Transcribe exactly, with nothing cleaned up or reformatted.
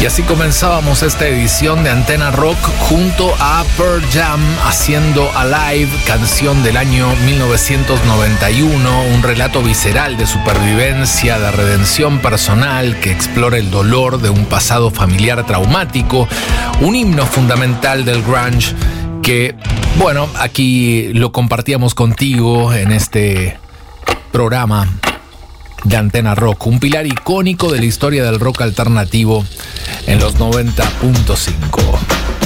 así comenzábamos esta edición de Antena Rock junto a Pearl Jam haciendo Alive, canción del año mil novecientos noventa y uno, un relato visceral de supervivencia, de redención personal que explora el dolor de un pasado familiar traumático, un himno fundamental del grunge que, bueno, aquí lo compartíamos contigo en este programa de Antena Rock, un pilar icónico de la historia del rock alternativo en los noventa punto cinco.